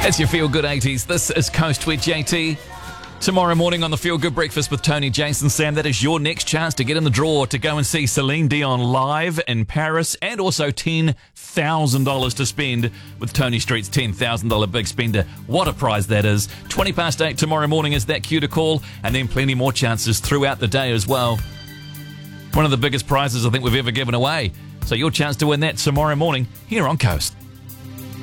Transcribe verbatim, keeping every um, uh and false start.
That's your Feel Good eighties. This is Coast with J T. Tomorrow morning on the Feel Good Breakfast with Tony, Jason, Sam, that is your next chance to get in the draw to go and see Celine Dion live in Paris, and also ten thousand dollars to spend with Tony Street's ten thousand dollars Big Spender. What a prize that is. twenty past eight tomorrow morning is that cue to call, and then plenty more chances throughout the day as well. One of the biggest prizes I think we've ever given away. So your chance to win that tomorrow morning here on Coast.